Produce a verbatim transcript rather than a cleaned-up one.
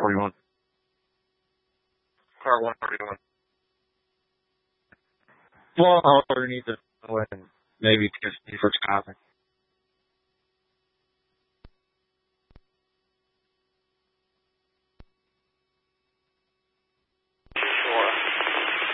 forty-one. Car one forty-one. Well, I'll underneath it when maybe just for stopping.